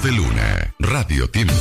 de Luna, Radio Tiempo.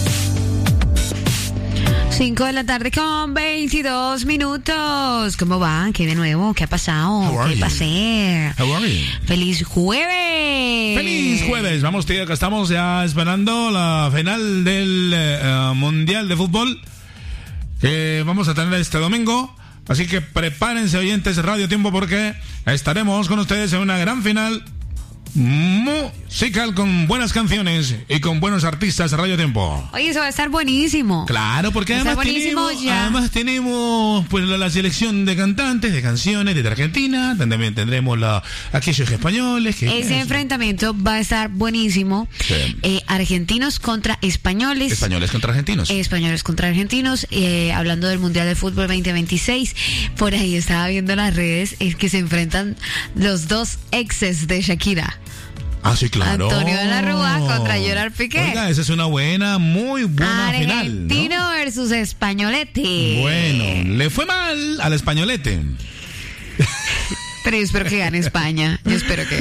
5 de la tarde con 22 minutos. ¿Cómo van? ¿Qué de nuevo? ¿Qué ha pasado? ¿Qué pasé? ¡Feliz jueves! ¡Feliz jueves! Vamos, tío, acá estamos ya esperando la final del Mundial de Fútbol que vamos a tener este domingo. Así que prepárense, oyentes de Radio Tiempo, porque estaremos con ustedes en una gran final musical con buenas canciones y con buenos artistas de Radio Tiempo. Oye, eso va a estar buenísimo. Claro, porque además tenemos pues la selección de cantantes, de canciones de Argentina. También tendremos aquellos españoles. Ese enfrentamiento va a estar buenísimo. Sí. Argentinos contra españoles. Españoles contra argentinos. Españoles contra argentinos. Hablando del Mundial de Fútbol 2026, por ahí estaba viendo las redes que se enfrentan los dos exes de Shakira. Ah, sí, claro. Antonio de la Rúa contra Gerard Piqué. Oiga, esa es una muy buena final, ¿no? Argentino versus españolete. Bueno, le fue mal al españolete. Pero yo espero que gane España. Yo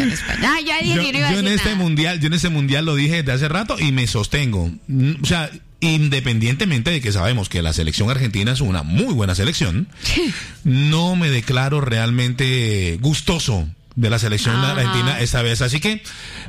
en este mundial lo dije desde hace rato y me sostengo. O sea, independientemente de que sabemos que la selección argentina es una muy buena selección, no me declaro realmente gustoso de la selección argentina esta vez. Así que,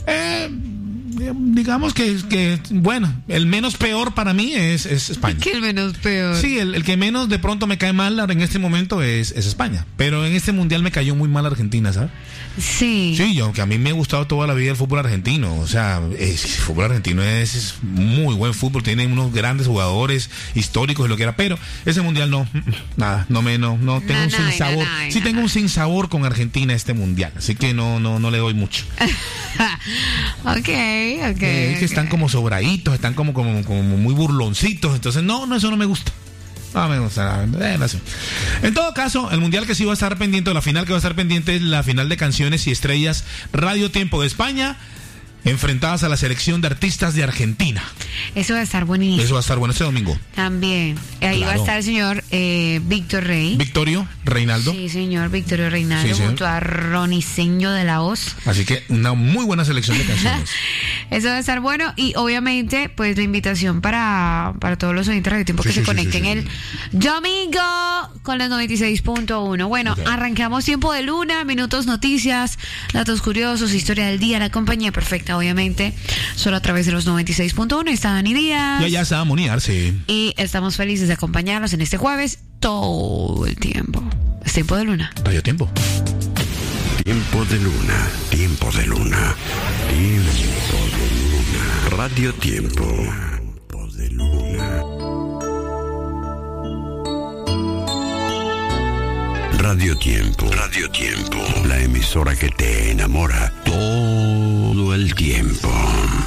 digamos que, bueno, el menos peor para mí es España. ¿Qué el menos peor? Sí, el que menos de pronto me cae mal en este momento es España. Pero en este mundial me cayó muy mal Argentina, ¿sabes? Sí. Sí, que a mí me ha gustado toda la vida el fútbol argentino. O sea, el fútbol argentino es muy buen fútbol. Tiene unos grandes jugadores históricos y lo que era. Pero ese mundial no tengo un sinsabor. Sí tengo un sinsabor con Argentina este mundial. Así que no le doy mucho. Okay. Es que están como sobraditos, están como muy burloncitos. Entonces, eso no me gusta. No me gusta. En todo caso, el mundial que sí va a estar pendiente, la final que va a estar pendiente es la final de canciones y estrellas Radio Tiempo de España, enfrentadas a la selección de artistas de Argentina. Eso va a estar buenísimo. Eso va a estar bueno este domingo. También. Ahí va a estar el señor Víctor Rey. Victorio Reinaldo. Sí, señor Victorio Reinaldo, junto a Roniceño de la Voz. Así que una muy buena selección de canciones. Eso va a estar bueno. Y obviamente, pues la invitación para todos los oyentes de Radio Tiempo que se conecten el domingo con las 96.1. Bueno, arrancamos Tiempo de Luna, minutos, noticias, datos curiosos, historia del día, la compañía perfecta, obviamente, solo a través de los 96.1. Está Dani Díaz. Ya está Moniar, sí. Y estamos felices de acompañarlos en este jueves todo el tiempo. Es Tiempo de Luna. Radio Tiempo. Tiempo de Luna, Tiempo de Luna, Tiempo de Luna. Radio Tiempo. Tiempo de Luna. Radio Tiempo. Radio Tiempo. La emisora que te enamora todo el tiempo.